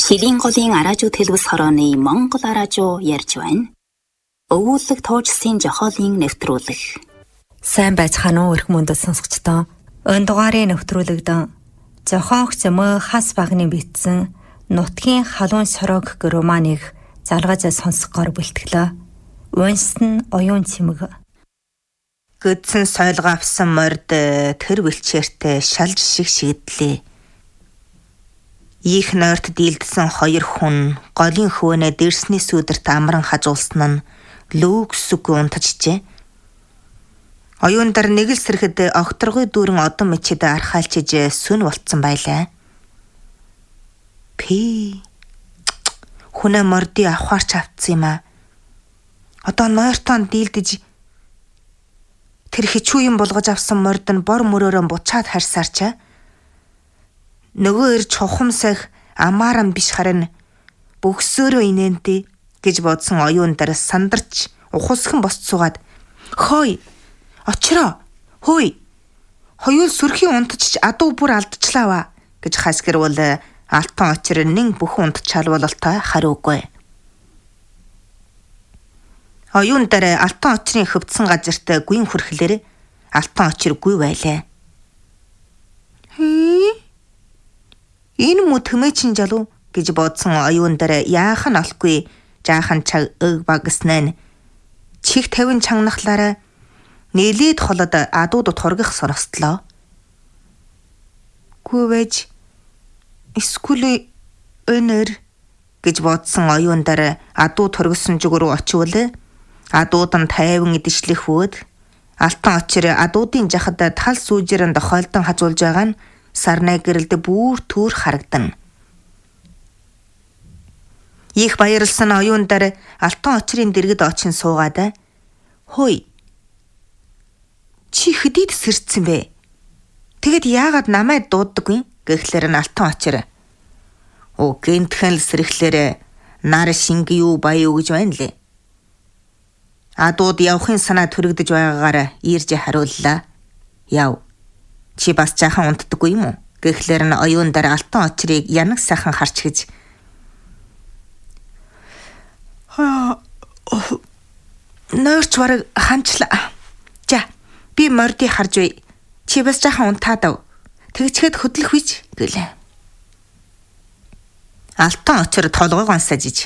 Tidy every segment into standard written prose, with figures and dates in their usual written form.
Шилийн голын араажуу төлөвс хорооны Монгол араажуу ярьж байна. Өвүүлэг туужсын жохоолын нэвтрүүлэг. Сайн байцгаана уу эрх мөндөд сонсогчдоо. Өн дугаарын нэвтрүүлэгд зохиогч мө хас багны бичсэн Нутгийн халуун сорог гэх романыг залгаж сонсгоор бэлтгэлээ. Уншсан оюун цэмэг. Гүдсэн сойлгоо авсан морд тэр бэлчээртэй шалж шиг шигэдлээ. Их нойрт дийлдсэн хоёр хүн голын хөвөнө дэрсний сүдэрт амран хажуулсан нь лүүгсүг унтажжээ. Оюундар нэг л сэрэхэд огторгой дүүрэн одон мчид архаалчиж сүн болцсон байлаа. Хүнээ мордыг авахаарч автсан юм аа. Одоо нойртон дийлдэж тэр хичүү юм болгож авсан морд нь бор мөрөөрөө бучаад харьсаарчаа. Нөгөө ирж хухамсах амааран биш харин бөхсөөрөө инээндээ гэж бодсон оюундар сандарч ухалсхан босцсуугаад хой очроо хөөе хоёул сүрхийн унтчих адуу бүр алдчихлаа гэж хасгэрвэл алтан очир нэг бүхэн унтчаалвалтай хариугүй. Оюундар алтан очрын хөвдсөн газарт гүн хүрхлээр алтан очир гүй байлаа. Энэ мө төмөчин жалуу гэж бодсон оюундар яах нь олгүй жаахан чаг өг багснаа чих 50 чангнахлаараа нэлээд холод адууд тургах соростлоо. Гүвэж эсвэл өнөр гэж бодсон оюундар адуу тургасан зүг рүү очивол адууд нь 50 идэвшлэх хөөд алтан очир адуудын жахад тал сүүжрэн дохойлдон хажуулж байгаа нь сарнай гэрэлд бүр түр харагдан. Их баярлсан оюундар алтан очрын дэргэд очин суугаад хөөе чи хэдийд сэрцсэн бэ? Тэгэд яагаад намайг дууддаггүй гэхлээр нь алтан очир. Гэнтхэн л сэрэхлээр нар шинги юу баяа юу гэж байна лээ. Адууд явахын санаа төрөгдөж байгаагаар ирж хариуллаа. Яв. Чи бас жаахан унтдаггүй юм уу? Гэхлээр нь оюундар алтан очрыг янаг сайхан харч гэж. Нойрч бараг ханчлаа. За би мордыг харж бай. Чи бас жаахан унтаад ав. Тэгчгээд хөдлөх вич гэлээ. Алтан очир толгойг онсажиж.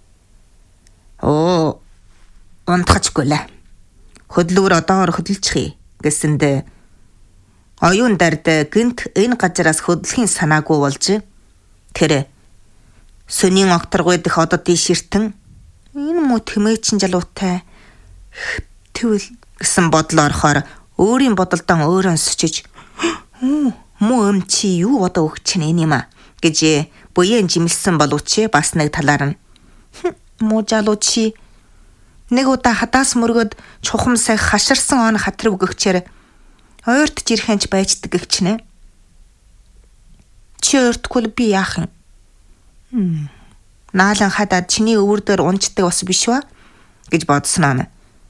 Унтахчгүй лээ. Хөдлөвөр одоогоор хөдөлчихъя гэсэндээ оюундард гинт энэ газараас хөдлөхийн санаагүй болж тэр сүнийн огторгой дэх одод иширтэн энэ мө тэмээчин жалуутай тэгвэл гэсэн бодол орохоор өөрийн бодолдоо өөрөө сүчиж муу чи юу бодоо өгч чинь юм а гэж буян жимэлсэн боловч бас нэг талаар нь муу жалуу чи нэг удаа хадаас мөргөд чухамсай хаширсан он хатрав гөгчээр ойрт жирхэнч байждаг гэгчнэ. Чи ойртгүй би яах юм? Наалан хадаад чиний өвөр дээр унждаг бас биш ба гэж бодсон ам.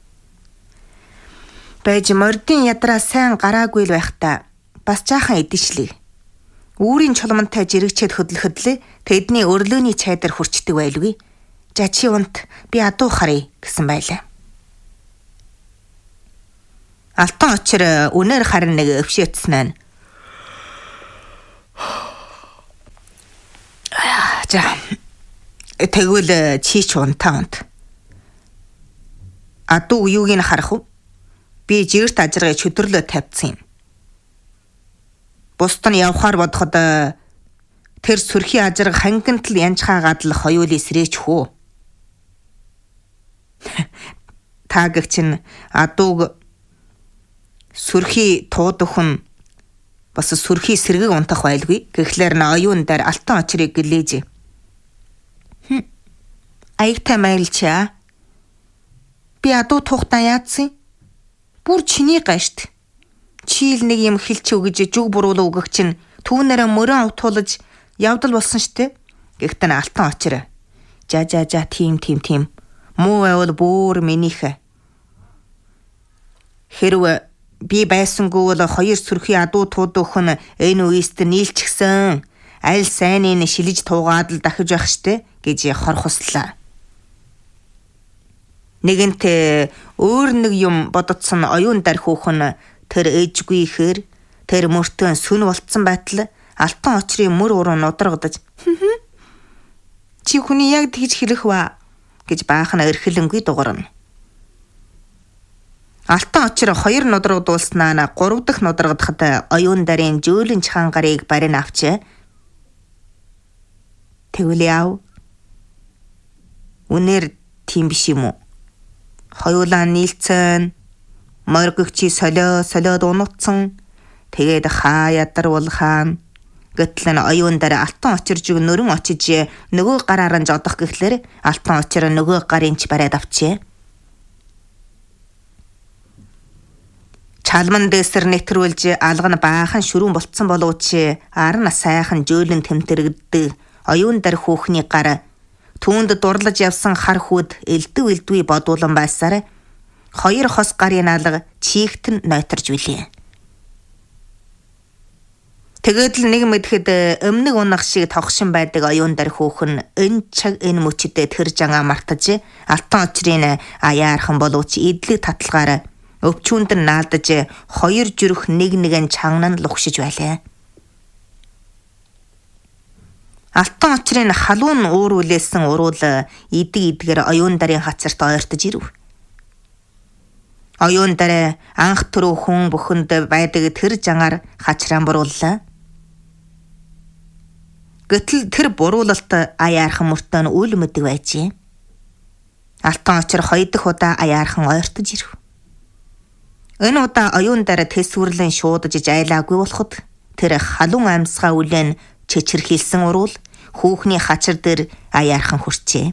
Байж мордын ядраа сайн гараагүй л байхдаа бас жаахан идэвшлээ. Үүрийн чулмантай жирэгчээд хөдлөхөдлөө тэдний өрлөөний чайдар хүрчдэг байлгүй. За чи унт би адуу харъя гэсэн байлаа. Алтан очир үнээр харин нэг өвшөөтсөн нь. За тэгвэл чи ч унт. Адуу юуг нь харах уу? Би жигэрт ажиргай чөдөрлөө тавьсан юм. Бусд нь явхаар бодоход тэр сүрхий ажирга хангантл янчхаагаад л хоёулаа сэрээч хөө. Таагч нь адууг сүрхий туудах хүн бас сүрхий сэргийг унтах байлгүй гэхлээр нь оюундар алтан очрыг гэлээж. Аягтай майлчаа. Би адуу тухтаа яадсан? Бүр чиний гашт. Чийл нэг юм хэлч өгж зүг буруулаа өгөх чинь түүнээрээ мөрөн утуулж явдал болсон штэ. Гэхдээ алтан очир. За тийм. Муу байвал бүр минийх. Хэрв би байсангүй бол хоёр сүрхий адуу тууд өхөн энэ үеэст нийлчихсэн. аль сайныг шилж туугаад л дахиж байх штэ гэж хорхослоо. Нэгэнтээ өөр нэг юм бодоцсон оюун дарь хүүхэн тэр ээжгүй ихээр тэр мөртөө сүн болцсон байтал алтан очрын мөр уруу нудрагдаж чи хүний яг тэгж хэлэх ба гэж баахан эрхлэнгүй дуурна. Алтан очир 2 нудрагдуулснаа 3 дахь нудрагдахад оюун дарын жөөлөн чахан гарыг барин авчээ. Тэгвэл яав? Үнээр тийм биш юм уу? Хоёулаа нийлцэн моргөгчи солиод унутсан тэгээд хаа ядарвал хаан гэтэл нь оюун дараа алтан очир зүг нөрөн очиж нөгөө гараар нь жодох гэхлээр алтан очир нөгөө гарын ч бариад авчээ. Чалман дэсэр нэтрүүлж алга нь баахан шүрүүн болцсон боловч арна сайхан жөөлөн тэмтэрэгддэг оюун дараа хүүхний гар түүнд дурлаж явсан хар хүүд элдв бодуулан байсаар 2 хос гарын алга чийгт нь нойтарж билээ. Тэгээд л нэг мэдэхэд өмнөг унах шиг тогшин байдаг оюун дараа хүүхэн энэ цаг энэ мөчөдөө тэр жанаа мартаж алтан очрын аяархан боловч идлэг таталгаар өвчүүнд нь наалдаж 2 жүрх нэгэн чанган лугшиж байлаа. Алтан очрын халуун уур үлээсэн уруул идгээр оюун дарын хацарт ойртож ирв. Оюун дараа анх түрүү хүн бүхэнд байдаг тэр жангаар хачраан бурууллаа. Гэтэл тэр буруулалт аяархан мөртөө үл мэдэг байжээ. Алтан очир 2 дахь удаа аяархан ойртож ирв. Энэ удаа оюун дараа тэсвэрлэн шуудаж жайлаагүй болоход тэр халуун амьсгаа үлэн чичирхийлсэн уруул хүүхний хачир дээр аяархан хүрчээ.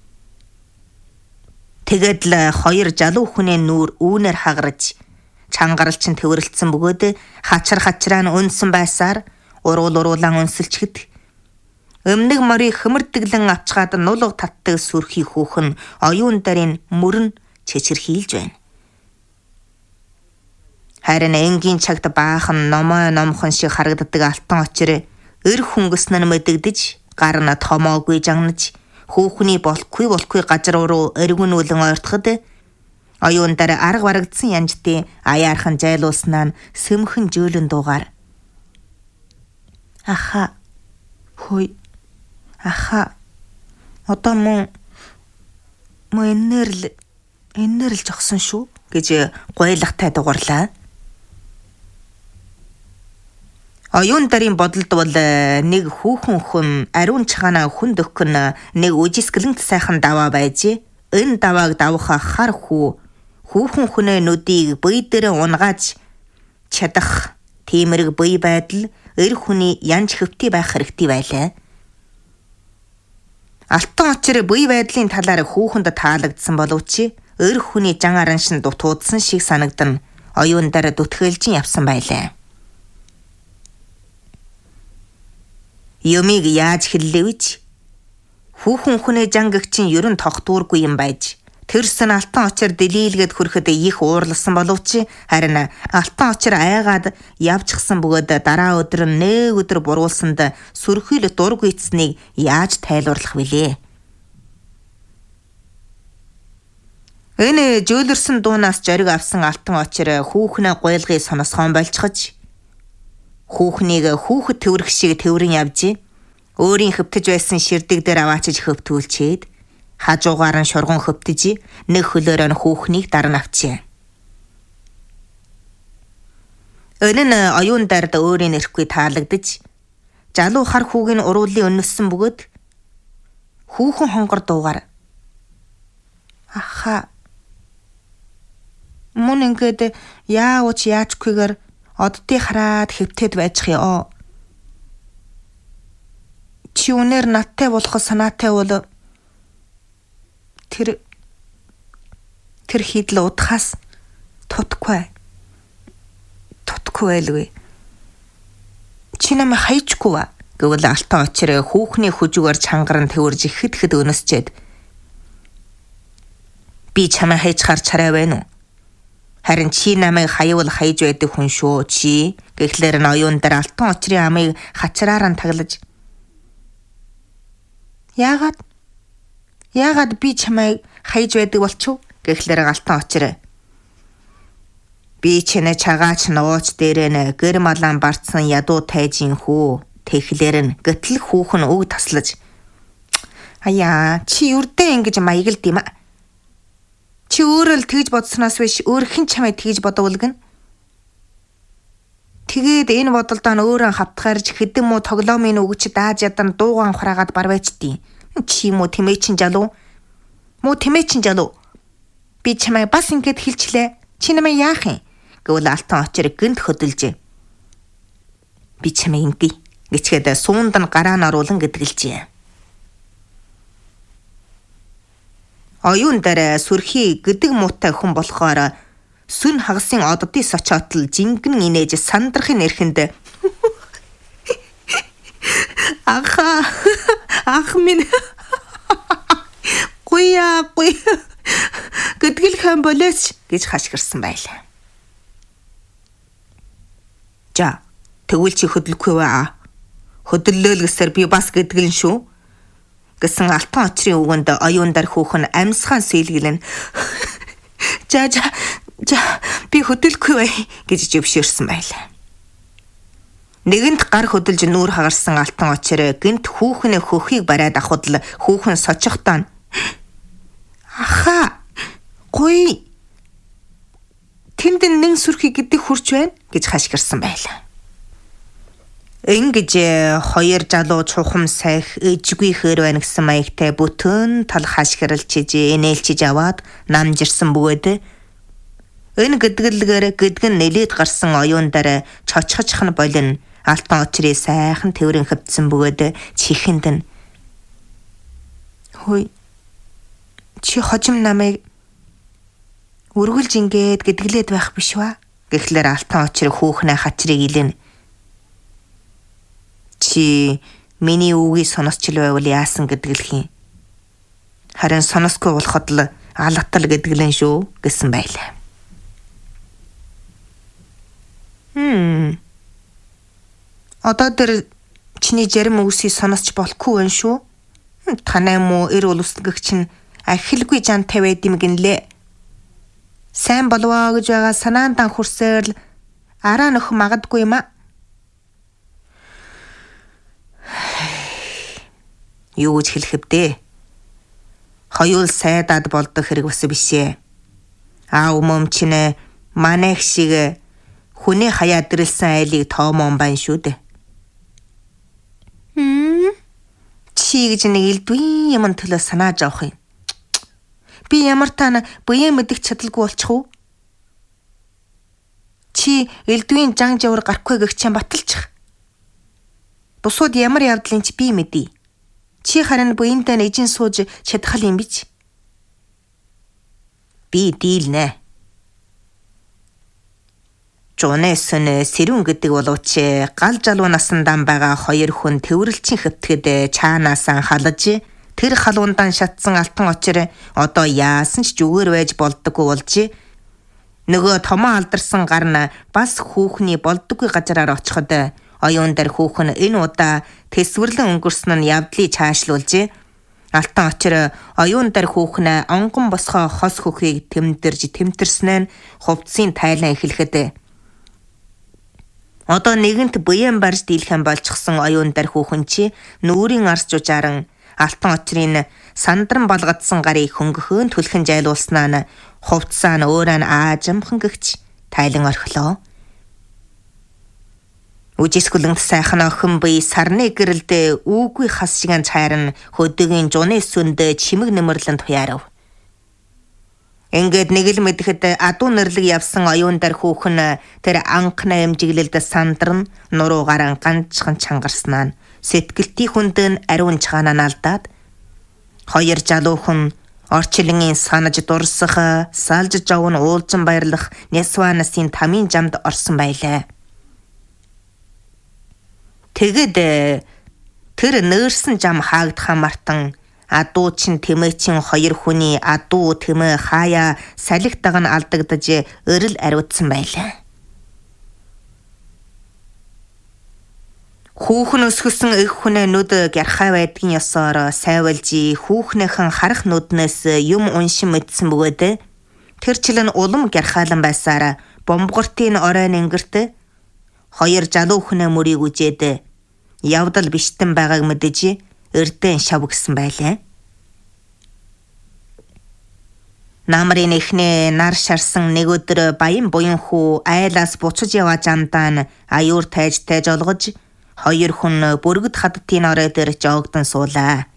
Тэгээд л 2 жалуу хүний нүүр үүнээр хагарч чангаралч нь төвөрлцсөн бөгөөд хачраа нь өнсөн байсаар уруулаан өнсөлчгэд өмнөг морийг хэмэрдэглэн авчгаад нулг татдаг сүрхий хүүхэн оюун дарын мөрөн чичирхийлж байна. Харин энгийн цагт баахан номхон шиг харагддаг алтан очир эр хөнгөснө нь мэдэгдэж гар нь томоогүй жагнаж хүүхний болохгүй газар руу өргөнүүлэн ойртоход оюун дараа арга барагдсан янжтын аяархан жайлуулснаа сөмхөн жөөлөн дуугаар аха хой аха одоо мөн энээр л жогсон шүү гэж гойлахтай дугарлаа. Оюун дарын бодолд бол нэг хүүхэн хүн ариун чагаана хүн дөхөн нэг үжисгэлэнт сайхан даваа байж энэ давааг давах хар хүүхэн хүнээ нүдийг бие дээр унгааж чадах тиймэрэг бие байдал эр хүний янж хөвтэй байх хэрэгтэй байлаа. Алтан очир бие байдлын талаар хүүхэнд таалагдсан боловч эр хүний жан араншин дутуудсан шиг санагдан оюун дараа дүтгэлжин явсан байлаа. Юмыг яаж хэллээ вич? Хүүхэн хүнээ жангагчин ерөн тогтуургүй юм байж тэрсэн алтан очир дэлийлгээд хүрэхэд их уурласан боловч харин алтан очир айгаад явчихсан бөгөөд дараа өдөр нэг өдөр буруулсанд сүрхийл дургүйцнийг яаж тайлбарлах вүлээ? Энэ жөөлөрсөн дуунаас зориг авсан алтан очир хүүхнээ гойлгыг сонсгоон болчихож хүүхнийг хүүхэд төвөрөх шиг төврөн явж өөрийн хөвтөж байсан ширдэг дээр аваачиж хөвтүүлчээд хажуугаар нь шурган хөвтөж нэг хөлөөр нь хүүхнийг дарна авчээ. Өнөө нь оюун дард өөрийн эрэхгүй таалагдж жалуу хар хүүгийн уруулын өнөссөн бөгөөд хүүхэн хонгор дуугаар аха мөн ингээд яачгүйгээр оддыг хараад хэвтээд байчих ёо. Чи үнээр надтай болох санаатай бол тэр хийдэл удахаас тутахгүй байлгүй. Чи намайг хайчгүй ба гэвэл алтан очир хүүхний хүжүүгээр чангаран төвөрж ихэд өнөсчээд би чамайг хайчхаар чарай байна уу? Харин чи намайг хаявал хайж байдаг хүн шүү чи. Гэхлээр нь оюун дараа алтан очрын амыг хачраар нь таглаж Яагаад би чамайг хайж байдаг болчихв гэхлээр Алтан очир. Би чиний чагаач нууц дээрээ гэр малан барцсан ядуу тайжин хүү. Тэгэхлээр нь гэтэл хүүхэн үг таслаж. Аяа, чи юрдээ ингэж маягалд юм а? Чи өөрөө л тэгж бодсноос биш өөр хэн чамайг тэгж бодовлгэн? Тэгээд энэ бодолдоо өөрөө хавтгаарж хэдэн муу тоглоомын үгч дааж ядан дуугаан хураагаад барвайчдیں۔ Чи муу тэмээчин жалуу. Би чамайг бас ингэж хэлчлээ. Чи намайг яах юм? Гэвэл Алтан очир гэнт хөдөлжээ. Би чамайг ингэе гэчгээд суунд нь гараа нь оруулан гэдгэлжээ. Оюун дээр сүрхий гэдэг муутай хүн болохоор сүн хагасын оддын сочоотл жингэн инээж сандрахын нэрхэнд ах минь гуя гэдгэлхэн болооч гэж хашгирсан байлаа. За тэгвэл чи хөдлөхгүй баа. Хөдлөлөө л гэсээр би бас гэдгэлэн шүү гэсэн Алтан очрын үгэнд оюун дээр хүүхэн амьсгаан сэлгэлэн За би хөдөлгүй бай гэж зөвшөөрсөн байлаа. Нэгэнт гар хөдөлж нүүр хагарсан Алтан очир гэнт хүүхнээ хөхийг бариад авахд л хүүхэн сочхтаа аха гуй тэнд нэн сүрхий гэдэг хурч байна гэж хашгирсан байлаа. Ингэж хоёр залуу чухам сайх ижгүй хөр байна гэсэн маягтай бүтэн тал хашгиралчиж энээлчиж аваад намжирсан бөгөөд энэ гэдгэлгээр гэдгэн нэлээд гарсан оюун дээр чочхочих нь болон Алтан очрыг сайхан тэврэн хөвдсөн бөгөөд чихэнд нь хөөе чи хожим намайг үргэлж ингээд гэдгэлээд байх биш ба гэхлээр Алтан очрыг хүүхнээ хачрыг илэн чи миний үгийг сонсч л байвал яасан гэдгэлх юм. Харин сонсохгүй болоход л алгатал гэдгэлэн шүү гэсэн байлаа. Одоо тэр чиний зарим үгсийг сонсч болохгүй байх шүү. Танай муу эр улсгэгч чинь ахилгүй жан тавиад юм гинлээ. Сайн болвоо гэж байгаа санаандан хүрсээр л араа нөх магадгүй юм а. Юу гэж хэлэх вэ? Хоёул сайдаад болдог хэрэг бас бишээ. Өмнө чинь манайх шиг хүний хаяа дэрлсэн айлыг тоомон байна шүү дээ. Чи гэж нэг элдвийн юм төлөө санааж авах юм. Би ямар тань буян мэдэх чадалгүй болчих уу? Чи элдвийн жан жавар гарахгүй гэгчэн баталчих. Бусууд ямар явдлын ч би мэдээ. Чи харин буянтай нэжин сууж чадхал юм бич. Би дийлнэ. Жонэсэн сэрүүн гэдэг боловч гал жалуу насандан байгаа хоёр хүн төвөрлчин хөвтгэд чаанаасаа халаж тэр халуундан шатсан Алтан очир одоо яасан ч зүгээр байж болдоггүй болж нөгөө томоо алдарсан гар нь бас хүүхний болдоггүй газараар очиход оюун дээр хүүхэн энэ удаа тэсвэрлэн өнгөрсөн нь явдлыг цаашлуулж Алтан очир оюун дээр хүүхнээ онгон босгоо хос хөхийг тэмтэрснээ нь хувцсын тайлан эхлэхэд одоо нэгэнт буян барж дийлхэн болчихсон оюун дээр хүүхэн чи нүүрийн арс жужааран Алтан очрын сандран балгадсан гарыг хөнгөхөөн түлхэн жайлуулснаа нь хувцсаа нь өөрөө нь аажимхан гэгч тайлан орхилоо. Үжисгүлэнт сайхан охин бие сарны гэрэлдээ үүгүй хас шигэн цайран хөдөгийн жуны сүнд чимэг нэмэрлэн туяарав. Ингээд нэг л мэдэхэд адуу нэрлэг явсан оюун дээр хүүхэн тэр анхны эмжиглэлд сандран нуруугаар ганцхан чангарснаа нь сэтгэлтийн хүндэн ариун чагаанаа алдаад хоёр жалуухан орчлонгийн санаж дурсах салж жавн уулзан баярлах Несванасын тамийн жамд орсон байлаа. Тэгэд тэр нөөрсөн жам хаагдхаа мартан адуу чин тэмээчин хоёр хүний адуу тэмээ хаяа салхитаг нь алдагдаж өрөл ариутсан байлаа. Хүүхэн өсгсөн эх хүнээ нүд гярхай байдгийн ёсоор сайвалжи хүүхнийхэн харах нүднээс юм уншин мэдсэн бөгөөд тэр члэн улам гярхайлан байсаар бомбгортын оройн ингэрт хоёр залуу хүнээ мөрийг үжээд явдал биштэн байгааг мэдэж эрдэн шав гисэн байлаа. Намрын эхнээ нар шарсан нэг өдөр баян буян хүү айлаас буцаж яваа жандаа аюур тайж олгож хоёр хүн бүргэд хадтын орой дээр жоогдон суулаа.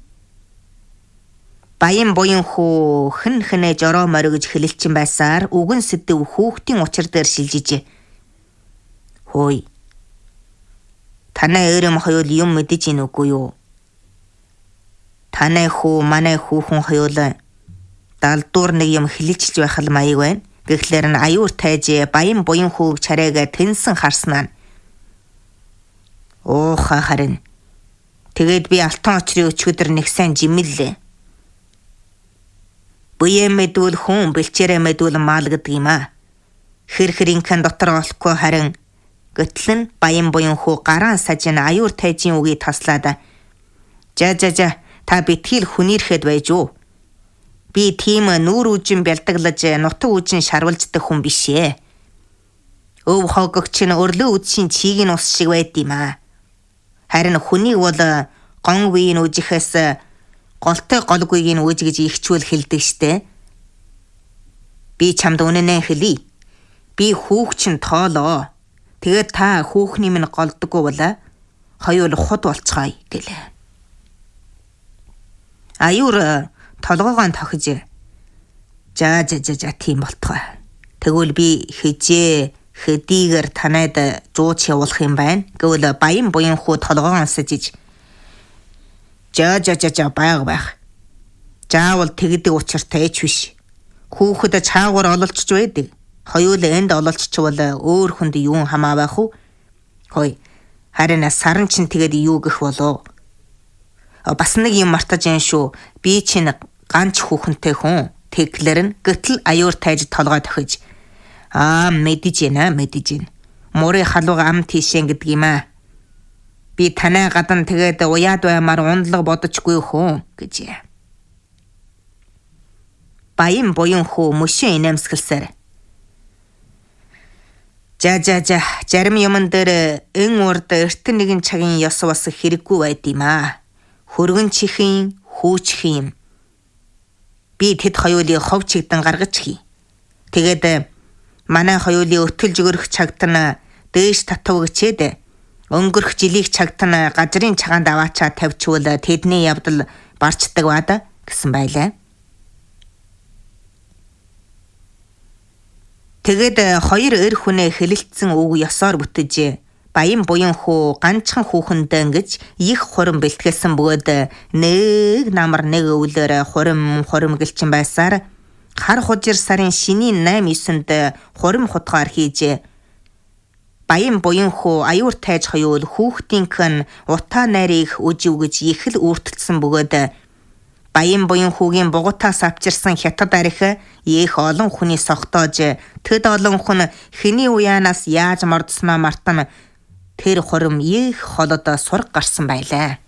Баян буян хүү хэнэ жороо моригж хэлэлчин байсаар үгэн сэдв хүүхдийн учир дээр шилжиж "Хөөе. Танай эрэм хоёул юм мэдэж ийн үгүй юу? Танай хүү манай хүүхэн хоёул далдуур нэг юм хэлэлчилж байх л маяг байна." Гэхлээр нь аюур тайж баян буян хүүг чарайгаа тэнсэн харснаа. "Ууха харин. Тэгээд би алтан очрын өчигдөр нэг сайн жимэллээ. Буян мэдвэл хүн бэлчээрээ мэдвэл маал гэдэг юм аа. Хэр-хэрийнхэн дотор олохгүй харин гэтэл нь баян буян хүү гараан сажин аюур тайжийн үгийг таслаад "За та битгийл хүнийрэхэд байж юу? Би тийм нүүр үжин бялдаглаж нутаг үжин шарвалждаг хүн биш ээ. Өв хогогч нь өрлөө үдшийн чийг нь ус шиг байд юм аа. Харин хүнийг бол гон үеийн үжихээс голтой голгүйг нь үж гэж ихчүүл хэлдэг штэ. Би чамд үнэнээ хэлье. Би хүүхчин тоолоо. Тэгээд та хүүхний минь голдоггүй бол хоёул худ болцгоё" гэлээ. Аюур толгоогоо тохиж "За тийм болтгой. Тэгвэл би хэдийгээр танайд жууч явуулах юм байна" гэвэл баян буян хүү толгоогоо сажиж "За байх. Заавал тэгдэг учиртай ч биш. Хүүхэд чаагуур ололцож байдаг. Хоёул энд ололцчвал өөр хүнд юу хамаа байх уу? Хөөе. Харин саран чинь тэгээд юу гэх болоо? Бас нэг юм мартаж яан шүү. Би чинь ганч хүүхэнтэй хүн." Тэглэр нь гэтэл аюур тайж толгой тохиж "Мэдэж байна. Мурын халууга ам тийшэн гэдэг юм аа. Би танай гадан тэгээд уяад баймаар ундлага бодочгүй хүн" гэж. Баян буян хүү мөшөө инээмсгэлсээр "За зарим юмн дээр эн урд эртэн нэгэн цагийн ёс бас хэрэггүй байд юм аа. Хөргөн чихийн хүүчих юм. Би тэд хоёулыг хов чигдэн гаргаж хий. Тэгээд манай хоёулыг өтөлж өрөх цагт нь дээш татвагчээд өнгөрөх жилийн цагт нь газрын цагаанд аваачаа тавьчвал тэдний явдал барчдаг баад" гэсэн байлаа. Тэгээд хоёр эр хүнээ хэлэлцсэн үг ёсоор бүтэж баян буян хүү ганцхан хүүхэндээ ингэж их хурим бэлтгээсэн бөгөөд нэг намар нэг өвлөөр хурим гэлчин байсаар хар хужир сарын шинийн 8-9-нд хурим хутгаар хийж баян буян хүү аюур тайж хоёул хүүхдийнхэн утаа найрыг үж өгж их л үртэлсэн бөгөөд баян буян хүүгийн бугутаас авчирсан хятад арх их олон хүний согтоож тэд олон хүн хэний уяанаас яаж мордсноо мартан тэр хурим их холод сураг гарсан байлаа.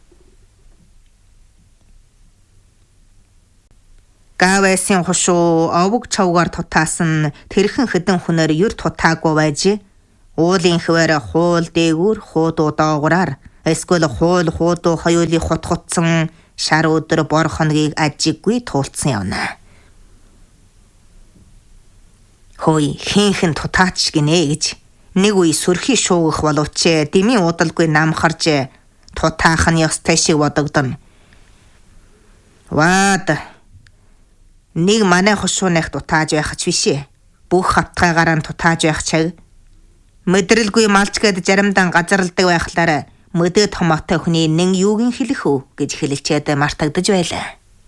Гавэсийн хушуу овог чавгаар тутаасан тэрхэн хэдэн хүнээр юр тутаагүй байж уулын хвээр хуул дээгүүр хуудуу доогураар эсвэл хуудуу хоёулыг хутгутсан шар өдөр бор хоногийг ажиггүй туулцсан явна. Хөөе хинхэн тутаач гинэ гэж нэг үе сүрхий шуугах боловч дэмий удалгүй намхарж тутаах нь ёстой шиг бодогдоно. Ваад нэг манай хушууных тутааж байх ч бишээ. Бүх хавтгайгаараа тутааж байх чаг. Мэдрэлгүй малчгээд заримдан газарладаг байхлаар мөдөө томоотой хүний нэн юуг нь хэлэх үү гэж хэлэлчээд мартагдаж байлаа.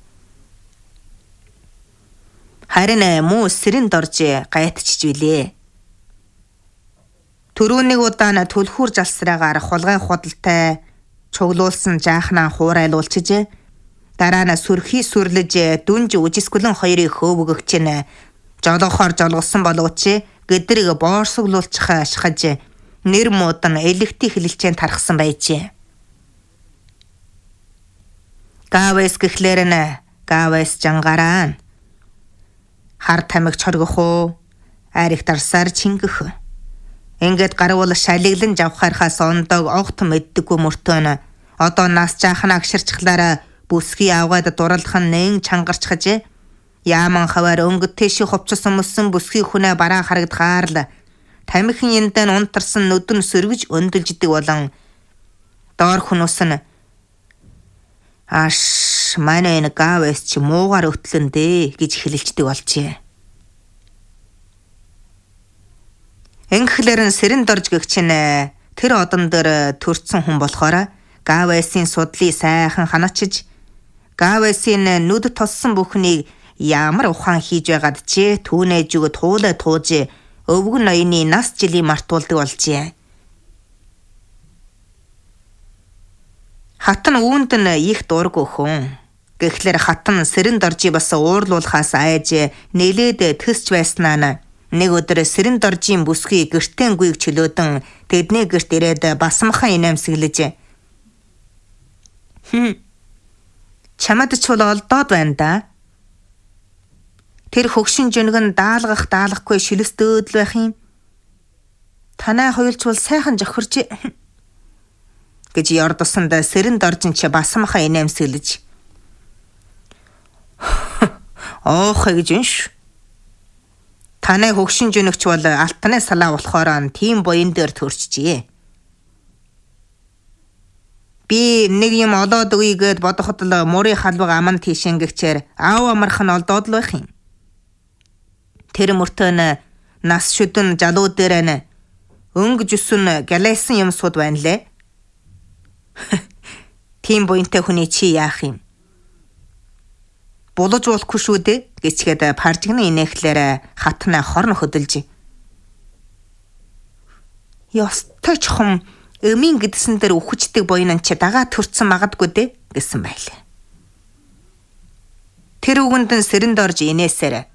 Харин муу сэрэнд орж гайтчиж билээ. Төрүүнийг удаа түлхүүр жалсраагаар хулгай худалтай чуглуулсан жаахнаа хуурайлуулчиж дараа нь сүрхий сүрлэж дүнж үжисгүлэн хоёрыг хөөвгөгч нь жолгохоор жолгосон боловч гэдрэг боорсоглуулчих ашхаж нэр муудан элэгти хэлэлцээнд тархсан байжээ. Гавэс гэхлээр нь гавэс жангараа. Хар тамиг чоргох уу? Арих дарсаар чингэх. Ингээд гарвал шалиглан жавхаархаас ондог огт мэддэггүй мөртөө одоо нас жаахан агширчглаараа бүсгий авгаад дурлах нь нэн чангарчхаж яаман хаваар өнгөт тийш хувцсан мөссөн бүсгий хүнээ бараа харагдахаар л тамхин эндэн унтарсан нүдэн сөргөж өндөлждөг болон доор хүнус нь аш манай энэ гавэс чи муугаар өтлөн дээ гэж хэлэлцдэг болжээ. Инхлэрэн сэрэн дорж гэгч нь тэр одон дээр төрцсөн хүн болохоор гавэсийн судлыг сайхан ханачиж гавэсийн нүд тоссон бүхнийг ямар ухаан хийж байгаад ч түүнээж өгө туулаа тууж өвгөн ноёны нас жилийн мартуулдаг болжээ. Хатан үүнд нь их дургүй хүн. Гэхдээ хатан сэрэн доржи бас уурлуулахаас айж нэлээд төсч байснаа нэг өдөр сэрэн доржийн бүсгүй гэртэн гүйг чөлөөдөн тэдний гэрт ирээд басмахан инээмсэглэж чамд ч бол олдоод байна да. Тэр хөгшин жөнгөн даалгахгүй шилэстөөд л байх юм. Танай хоёулч бол сайхан жохирч гэж ярдсанд сэрэн доржин ч басмахан инээмсэглэж оох гэж үнш. Танай хөгшин жөнөгч бол алтны салаа болохоор тийм буян дээр төрчихжээ. Би нэг юм олоод өгьгээд бодоход л мөрийн халбаг аман тийшэнгэгчээр аав амарх нь олдоод л байх юм. Тэр мөртөө нас шүдэн жалуу дээр өнгө жүсэн галайсан юм сууд байна лээ. Тийм буянтай хүний чи яах юм? Булаж болохгүй шүү дээ гэчгээд паржигны инээхлээр хатна хорн хөдөлж. Ёстой чухам өмийн гэдсэн дээр үхчихдэг буян чи дагаа төрцөн магадгүй дээ гэсэн байлаа. Тэр үгэнд нь сэрэн дорж инээсээр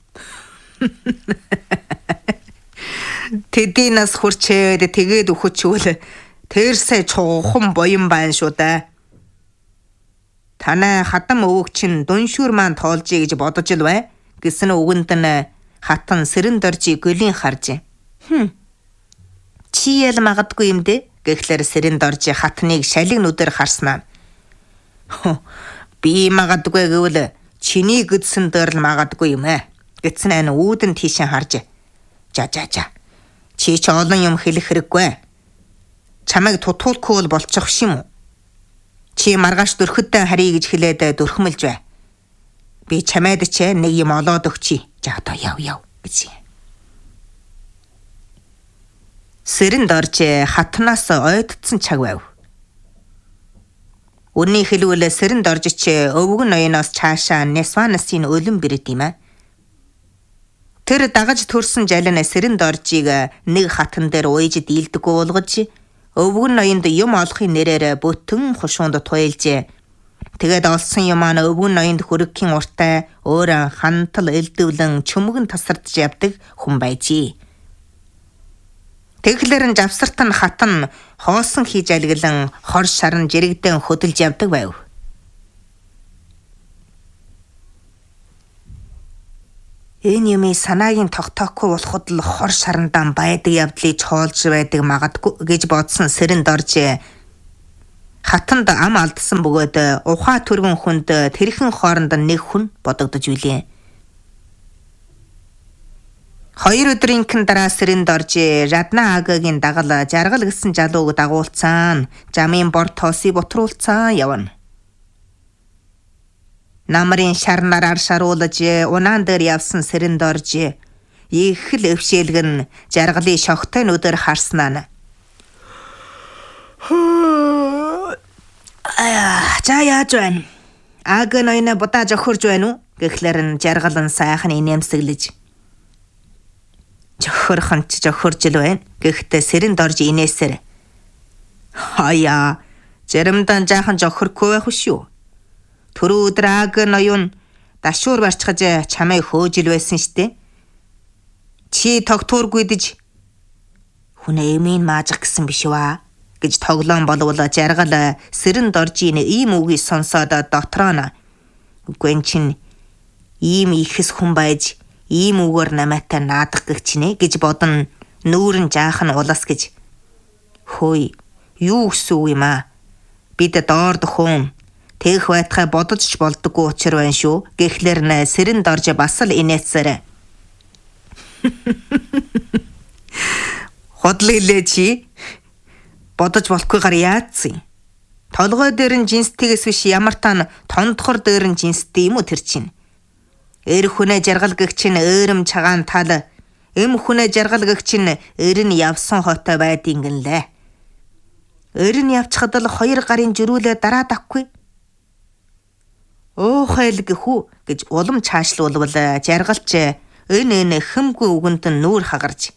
тэдийнээс хурчээд тэгээд өгөхчүүл тэрсээ чуухан буян байна шүү дээ. Танай хатан өвөг чинь дүншүүр маань тоолжий гэж бодож л бай гэсэн үгэнд нь хатан сэрэн доржи гөлийн харж. Чи ял магадгүй юм дээ гэхлээр сэрэн доржи хатныг шалиг нүдээр харснаа. Би магадгүй гэвэл чиний гэдсэн дээр л магадгүй юм гэсэн ань үүдэн тийшээ харж. За. Чи ч олон юм хэлэх хэрэггүй. Чамайг тутуулахгүй бол болчих юм уу? Чи маргааш дөрхөдөө харъя гэж хэлээд дөрхмөлж бай. Би чамайд ч нэг юм олоод өгчий. За одоо яв гэж. Сэрэн дорж хатнаас ойдцсон чаг байв. Үнний хэлвэл сэрэн дорж ч өвгөн ноёноос цаашаа Несванасын ölüm бэрд юм аа. Тэр дагаж төрсөн жалин сэрэн доржийг нэг хатан дээр уйж дийлдэггүй болгож өвгөн ноёнд юм олохын нэрээр бүтэн хушуунд туйлж. Тэгээд олсон юм аа өвгөн ноёнд хөрөгийн уртай өөр хантал элдвлэн чөмгөн тасардж явдаг хүн байжээ. Тэглэр нь завсарт нь хатан хоосон хийж алглан хор шарн жирэгдэн хөдөлж явдаг байв. Энэ юмыг санаагийн тогтоохгүй болоход л хор шарандан байдаг явдлыг чоолж байдаг магадгүй гэж бодсон сэрэн дорж хатанд ам алдсан бөгөөд ухаа түргэн хүнд тэрхэн хооронд нэг хүн бодогдож үлээ. 2 өдрийнхэн дараа сэрэн дорж Радна агагийн дагал жаргал гэсэн жалууг дагуулцаан жамын бор тоосыг бутруулцаан явна. Намрын шарнараар шаруулж унаан дээр явсан сэрэн дорж их л өвшөөлгөн жаргалын шогтой нүдээр харснаа. За яаж байна? Ага ноёна бодож охирж байна уу? Гэхлээр нь жаргал нь сайхан инээмсэглэж. Жохорхон ч жохорж л байна. Гэхдээ сэрэн дорж инээсээр. Хаяа, заримдаа жаахан жохорхгүй байх шүү. Түрүү өдөр ага ноён дашуур барчхаж чамайг хөөжил байсан штэ. Чи тогтуургүй дэж Хүн эмийн маажих гэсэн биш ба гэж тоглоом болвол жаргал сэрэн доржийн ийм үгийг сонсоод дотроо нь үгүй эн чин ийм ихэс хүн байж ийм үгээр намайтай наадах гэгчнэ гэж бодон нүүрэн жаахан улас гэж. Хөөе, юу гэсэн үг юм аа? Бид доор дөхөн тэгэх байтхай бодож ч болдоггүй учир байна шүү. Гэхлээр нэ сэрэн дорж бас л инээцээрэ. Ходлоглээ чи. Бодож болохгүйгээр яатсан. Толгой дээр нь жинстигээс биш ямар таан тондхор дээр нь жинстэй юм уу тэр чинь. Эр хүнээ жаргалгагч нь өөрөм цагаан тал, эм хүнээ жаргалгагч нь эр нь явсан хотой байдгийн лээ. Эр нь явчихад л 2 гарын жирүүлээ дараа давхгүй. Оохайл гэхүү гэж улам цаашлуулвал жаргалч энэ хэмгүй үгэнд нь нүүр хагарч.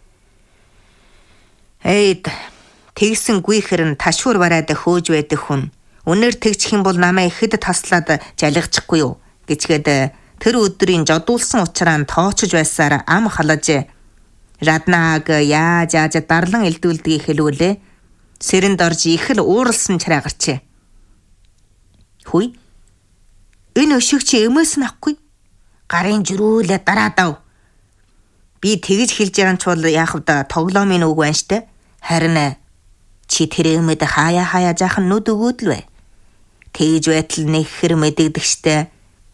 Эйд тэгсэн гүйхэр нь ташуур бараад хөөж байдаг хүн. Үнээр тэгчих юм бол намайг ихэд таслаад жалгачихгүй юу гэчгээд тэр өдрийн жодуулсан учраа тоочж байсаар ам халаж Раднаг яаж дарлан элдүүлдгийг хэлүүлээ. Сэрэнд орж их л ууралсан чараа гарчээ. Хүй. Энэ өшиг чи эмээс нь авахгүй. Гарын жирүүлээ дараа дав. Би тэгж хэлж байгаа ч бол яах вэ? Тоглоомын үг байна штэ. Харин чи тэр эмэд хаяа жаахан нүд өгөөд л бай. Тэгж байтал нэхэр мэдэгдэх штэ.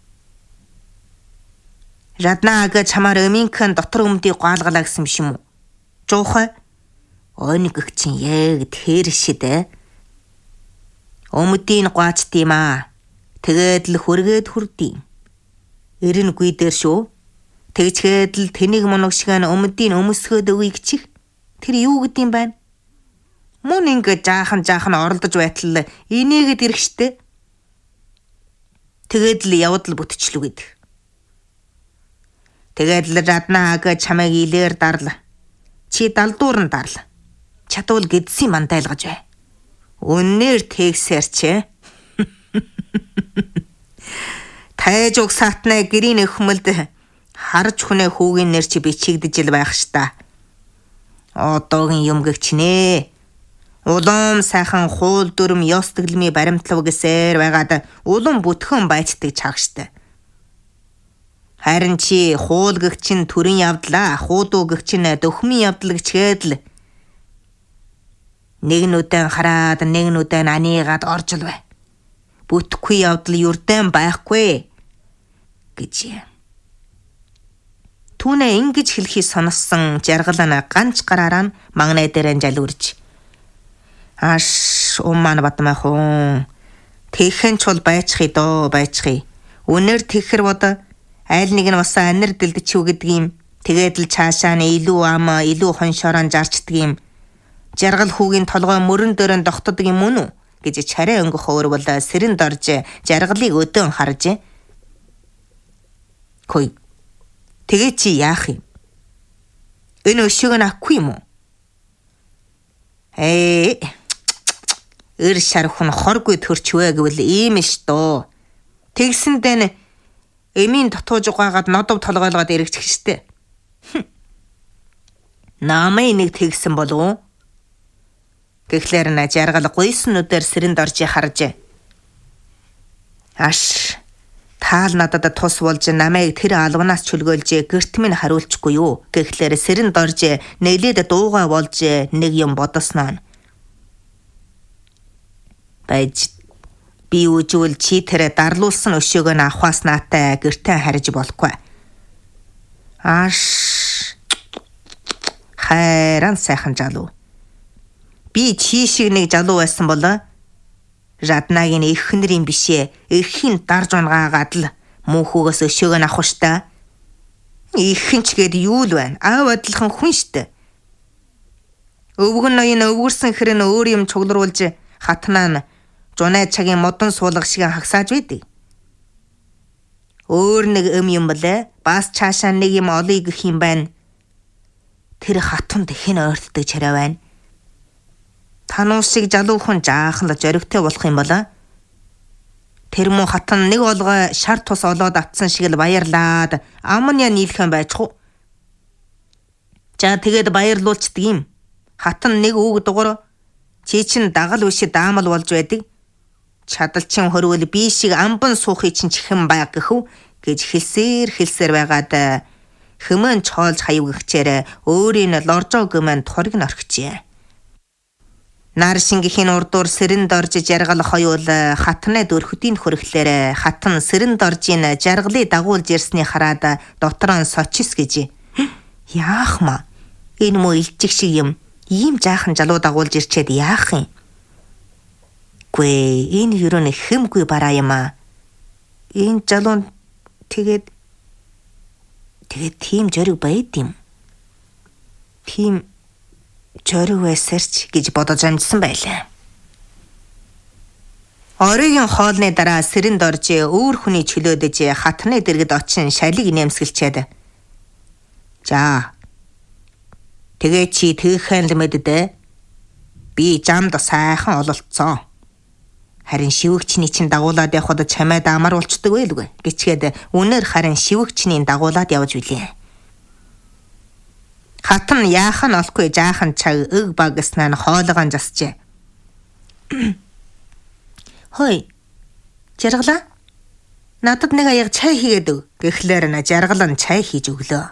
Раднаг чамаар эминхэн дотор өмдийг гоалгалаа гэсэн биш юм уу? Жоохой. Оник чин яг тэр шидэ. Өмдийн гоачт юм аа. Тэгээд л хүргээд хүрдий. Эрэнгүй дээр шүү. Тэгчгээд л тэнийг моног шиг өмдийн өмсгөөд өвийг чих. Тэр юу гэдэм байна? Мөн ингэ жаахан оролдож байтал инээгээд ирэх штэ. Тэгээд л явдал бүтчлүгэд. Тэгээд л Раднаг чамайг илээр дарла. Чи далдуурн дарла. Чадвал гэдсийн мандайлгаж бай. Үннээр тэгсээр чи. Тайж уг саатнаа гэрийн өхмөлд харж хүнээ хүүгийн нэр чи бичигдэж л байх шта. Одоогийн юм гэгч нэ. Улам сайхан хуул дүрм ёс тэглэмий баримтлав гэсээр байгаад улам бүтгэн байцдаг чагштай. Харин чи хуул гэгч нь төрийн явдлаа, хуудуу гэгч нь дөхмийн явдал гэчгээд л нэг нүдэн хараад нэг нүдэн анийгаад орж л бай. Бүтгэхгүй явдал юрдэн байхгүй гэж. Түүнээ ингэж хэлхий сонссон жаргал нь ганц гараараа магнай дээр жалуурж. Аш умман батмай хүн. Тэхэн ч бол байцхий доо байцхий. Үнээр тэхэр бод айл нэг нь бас анир дэлдэчүү гэдэг юм. Тэгээд л цаашаа нь илүү ам илүү хоншорон зарчдаг юм. Жаргал хүүгийн толгой мөрөн дөрөн тогтдог юм уу гэж чарай өнгөх өөрвөл сэрэнд орж жаргалыг өдөн харж. Хөөе. Тэгээ чи яах юм? Энэ өшөөг нь авахгүй юм уу? Эр шархун хоргүй төрчвэ гэвэл ийм ш доо. Тэгсэндээ нь эмийн дотууж угаагаад нодов толгойлгоод эргэчих штэ. Намайг нэг тэгсэн болов. Гэхлээр нь жаргал гуйсан нүдээр сэрэнд орж харж. Аш таал надад тус болж намайг тэр албанаас чөлгөөлж гэрт минь хариулчихгүй юу. Гэхлээр сэрэнд орж нэлээд дуугаа болж нэг юм бодосноо. Байж би үжүүл чи тэр дарлуулсан өшөөгөө авахаас наатай гэртээ харж болохгүй. Аш хайран сайхан жалуу. Би чи шиг нэг жалуу байсан бол Раднагийн эхнэрийн бишээ эрхийн дарж унгаагаад л мөнхөөс өшөөгөө авах штэ. Ихэнч гээд юу л байна? Аав адилхан хүн штэ. Өвгөн ноён өвгөрсөн хэрэг нь өөр юм чуглуулж хатнаа нь жунай цагийн модон суулга шиг хагсааж байдаг. Өөр нэг юм блэ? Бас цаашаа нэг юм олъё гэх юм байна. Тэр хатунд хэн ойртдог чараа байна. Тануус шиг жалуухан жаахан л зоригтой болох юм болоо. Тэр муу хатан нэг олгой шар тус олоод атсан шиг л баярлаад амня нийлхэн байцгүй. За тэгээд баярлуулцдаг юм. хатан нэг үг дугур чи чин дагал биш даамал болж байдаг. Чадалчин хорвол би шиг амбан суухыг чинь чихэн байг гэхүү гэж хэлсээр байгаад хэмээн чоолж хаявгчээр өөрийн лоржоо гэмэн турыг орхижээ. Нар шингэхийн урдуур сэрэнд орж жаргал хоёул хатны дөрхөдийн хөрөхлөөр хатан сэрэнд оржийн жаргалыг дагуулж ирсний хараад дотроон сочис гэж. Яах маа? Энэ муу илчиг шиг юм. Ийм жаахан жалуу дагуулж ирчээд яах юм? Гүй энэ юрын хэмгүй бараа юм аа. Энэ жалуун тэгээд тийм жориг байд юм. Тийм жориг байсарч гэж бодож амжсан байлаа. Оройн хоолны дараа сэрэнд орж өөр хүний чөлөөдөж хатны дэргэд очин шалиг нэмсгэлчээд. За. Тэгээ чи тэгхэн л мэддэ. Би замд сайхан ололцсон. Харин шивгчний чинь дагуулад явхад чамайд амар болчдөг байлгүй. Гэчгээд үнээр харин шивгчний дагуулад явж билээ. Хатан яах нь олохгүй жаахан чаг өг багснаа нь хоолгоон засжээ. Хой. Жаргалаа. Надад нэг аяг чай хийгээд өг. Гэхлээр нь жаргал нь чай хийж өглөө.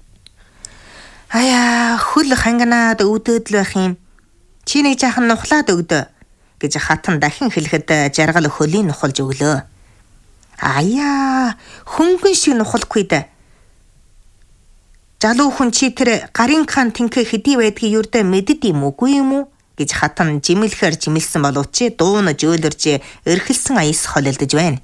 Аяа, хөл ханганаад өвдөд л байх юм. Чи нэг жаахан нухлаад өгдөө гэж хатан дахин хэлэхэд жаргал хөлийн нухалж өглөө. Аяа, хөнгөн шиг нухалгүй да. Жалуу хүн чи тэр гарын хаан тэнхэ хэдий байдгийг юрдэ мэдд юм үгүй юм уу гэж хатан жимэлхээр жимэлсэн боловч дуунаж өөлөрж эрхэлсэн аяс холилдож байна.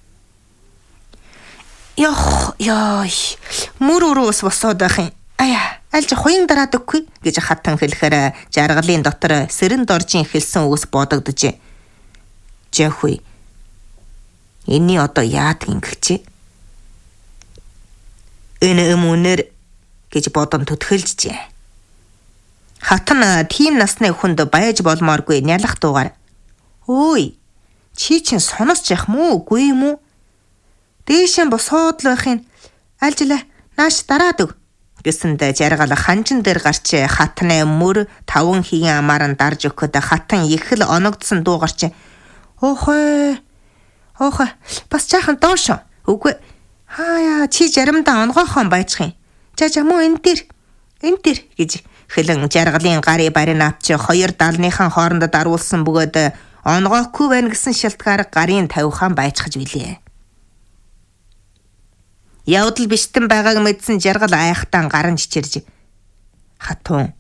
Яй, мөр өрөөс босоод байх юм. Аяа, альж хуян дараад өгөхгүй гэж хатан хэлэхээр жаргалын дотор сэрэнд оржин хэлсэн үгс бодогдож. Жахүй. Эний одоо яад ингэч. Энэ өмнөр гэж бодон төтгөлжжээ. Хатан тийм насны хүнд байж болмооргүй нялах дуугаар. Өөй, чи чин соносч яах мүү үгүй юм уу? Дээшэн босоод л байхын альжлаа нааш дараад өг. Гэсэндэ жаргал ханжин дээр гарч хатны мөр 5 хийгэн амаар нь дарж өгөхөд хатан их л оногдсон дуу гарч оохой бас жаахан доош үгүй хаяа чи заримдаа онгойхон байчих юм. За муу энэ дэр гэж хэлэн жаргалын гарын барин авч 2 далныхан хоорондоо даруулсан бөгөөд онгойхгүй байна гэсэн шалтгаар гарын тавихаан байцгаж билээ. Явдал биштэн байгааг мэдсэн жаргал айхтан гаран чичирж. Хатан.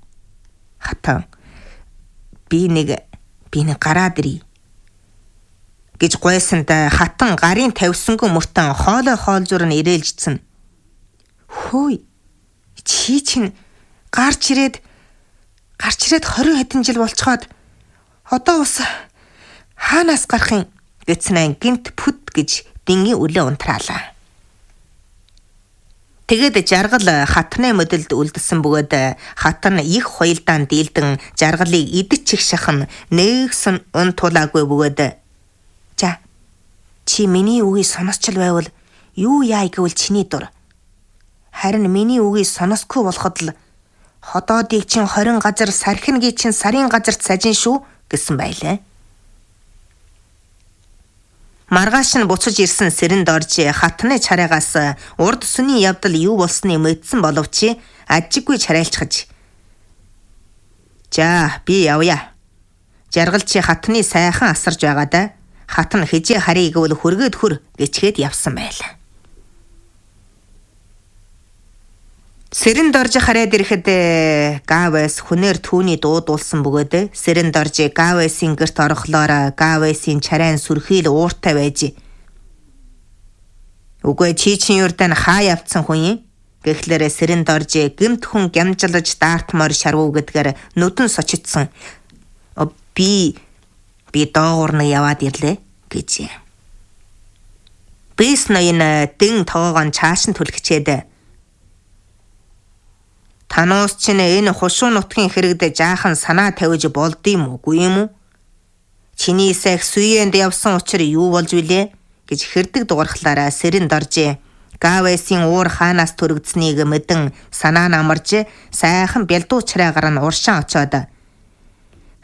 Би нэг гараад ирий. гэж гойсонд хатан гарын тавьсангүй мөртөн хоолой хоолзуур нь ирээлжсэн. Хөөе. Чи чинь гарч ирээд 20 хэдэн жил болцоход одоо бас хаанаас гарах юм гэцэн гинт пүт гэж дингийн үлээ унтраалаа. Тэгээд жаргал хатны модэлд үлдсэн бөгөөд хатан их хоёлдаан дийлдэн жаргалыг идэж чих шахан нэгсэн унтуулаагүй бөгөөд за чи миний үгийг сонсчл байвал юу яа гэвэл чиний дур. Харин миний үгийг сонсохгүй болоход л ходоодыг чин 20 газар сархингийн чин сарын газарт сажин шүү гэсэн байлаа. Маргааш нь буцаж ирсэн сэрэнд орж хатны чараагаас урд сүний явдал юу болсныг мэдсэн боловч ажиггүй чарайлчхаж. За би явъя. Жаргал чи хатны сайхан асарж байгаа да. Хатан хижээ харийг гэвэл хөргөөд хөр гэчгээд явсан байлаа. Сэрэнд орж хараад ирэхэд Гавэс хүнээр түүний дуудуулсан бөгөөд сэрэнд орж Гавэсийн гэрт орохлоор Гавэсийн чарайн сүрхийл ууртай байж. Үгүй чи чин юрдан хаа явцсан хүн юм? Гэхлээр сэрэнд орж гэмт хүн гямжилж даартмаар шарвуу гэдгээр нүдэн сочидсан. Би доогуурна яваад ирлээ гэж. Бис ноён дэн тоогон чааш нь түлхчээд танаас чинь энэ хушуу нутгийн хэрэгдэ жаахан санаа тавьж болдъим үгүй юм уу? Чиний сах сүйэнд явсан учир юу болж билээ гэж хэрдэг дуурхлаараа сэрэнд орж Гавэсийн уур хаанаас төрөгдснийг мэдэн санаа намарж сайхан бялдуучраагаар нь уршаан очоод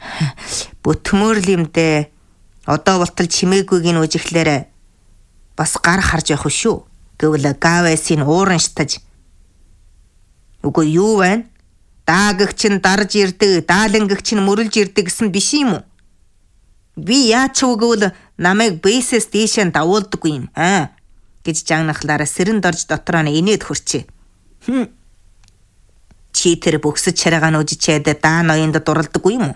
Бүтмөрлимдээ одоо болтол чимээгүйг нь үжиглээр бас гар харж явах шүү гэвэл Гавэсийн ууран шатаж. Үгүй юу вэ? Даагагч нь дарж ирдэг, даалангагч нь мөрөлж ирдэг гэсэн биш юм уу? Би яач үгвэл намайг бэйсэс дээшээ давуулдаггүй юм гэж жагнахлаараа сэрэн дорж дотроо нь инээд хөрчээ. Чи тэр бөксөж чараагаа нүжичээд даа ноёнд дурлдаггүй юм уу?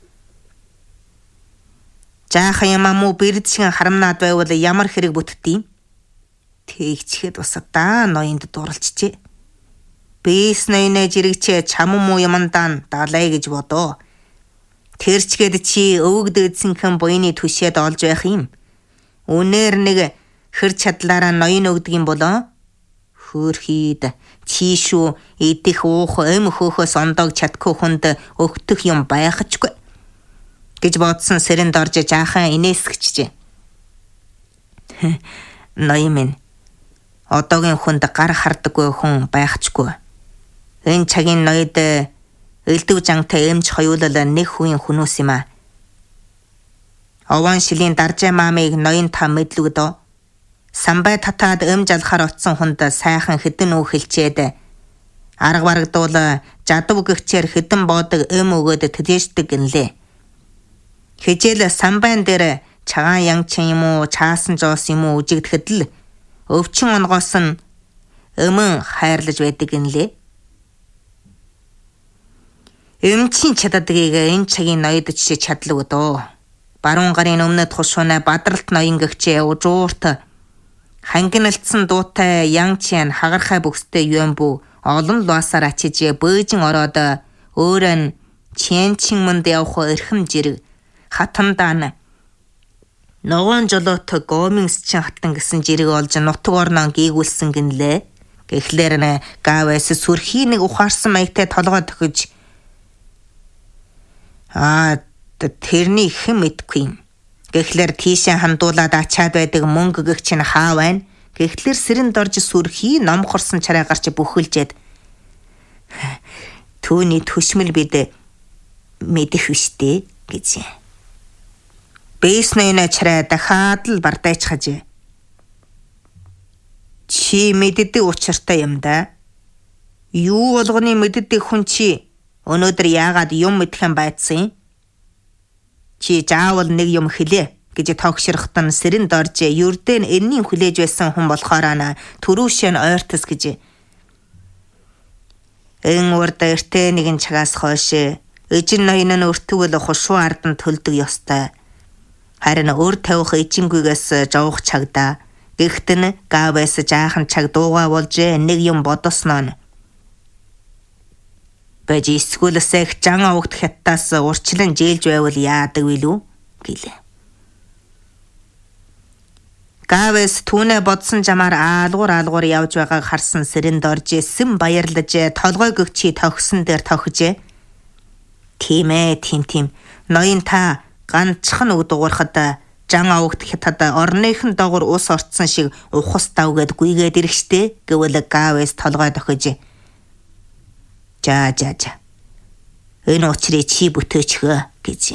Жаахан юм амуу бэрд шиг харамнаад байвал ямар хэрэг бүтдэм? Тэгчихэд бас даа ноёнд дурлжчээ. Бэйс ноёнэ жирэгчээ чамун муу юмдаа далай гэж бодоо. Тэрчгээд чи өвгдөөдсөнхэн буйны түшээд олж байх юм. Үнээр нэг хэр чадлаараа ноён өгдөг юм болоо? Хөөрхийд чи шүү идэх уух хөөхөөс ондоог чадхгүй хүнд өгтөх юм байхчгүй гэж бодсон сэрэн дорж жаахан инээсгчжээ. Ноён минь одоогийн хүнд гар хардаггүй хүн байхчгүй. Энэ цагийн ноёд элдв жантай эмч хоёулал нэг хүүийн хүнүүс юм а. Овон шилийн даржаа маамыг ноён та мэдлүгдөө. Самбай татаад эмж алхаар оцсон хүнд сайхан хэдэн үг хэлчээд арга барагдуул жадав гэгчээр хэдэн боодог эм өгөөд тэдэждэг гинлээ. Хижээл самбайн дээр чагаан янчин юм уу, чаасан жоос юм уу үжигдэхэд л өвчин онгоос нь өмөн хайрлаж байдаг гинлээ. Эмчийн чададгийг энэ цагийн ноёд жишээ чадлаг өдөө. Баруун гарын өмнөд хушууна бадралт ноён гэгчээ ужуурт хангиналтсан дуутай янчин хагархай бөхстэй юэмбүү олон луасаар ачиж бөөжин ороод өөрөө нь чэнчин манд явах эрхэм жирэг хатандаа ногоон жолоот гоминс чин хатан гэсэн жирэг олж нутаг орноо гийгүүлсэн гинлээ. Гэхлээр нэ Гавэс сүрхий нэг ухаарсан маягтай толгой тохиж тэрний хэн мэдгүй юм. Гэхлээр тийшээ хандуулаад ачаад байдаг мөнгө гэгч нь хаа байна? Гэхлээр сэрэн дорж сүрхий номхорсон чараа гарч бүхэлжээд түүний төшмөл бид мэдэх вштэй гэж. Бэйс ноёна чараа дахиад л бардайч хажээ. Чи мэддэг учиртай юм да. Юу болгоны мэддэг хүн чи өнөөдөр яагаад юм мэдхэн байцсан? Чи заавал нэг юм хэлээ гэж тогширхтан сэрэн дорж юрдэн энэний хүлээж байсан хүн болохоор төрүүшэн ойртос гэж. Эн урд эртээ нэгэн чагаас хойш эжин ноён нь өртгөл хушуу ардан төлдөг ёстой. Харин өр тавих эжингүйгээс жовх чагдаа. Гэхдээ Гавэс жаахан чаг дуугаа болж нэг юм бодосноо нь. Бэж эсвэл жан авагт хятаас урчлан жээлж байвал яадаг вилүү гэлээ. Гавэс түүнээ бодсон жамаар аалгуур явж байгааг харсан сэрэн дорж сэм баярлаж толгой гөгчий тогсон дээр тохижээ. Тийм. Ноён та ганцхан үг дуурахад жан авагт хятад орныхан доогор ус орцсон шиг ухас давгээд гүйгээд ирэхтэй гэвэл Гавэс толгой тохиж. За. Энэ учрыг чи бүтээчихөө гэж.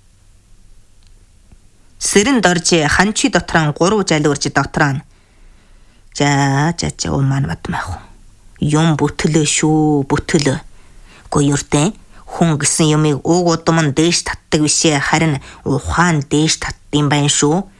Сэрэн дорж ханчи дотроо 3 жалуурж дотроо. За уман батмах. Юм бүтлээ шүү. Гуйртэн хүн гэсэн юмыг уг удам нь дээш татдаг бишээ харин ухаан дээш татдсан байх шүү.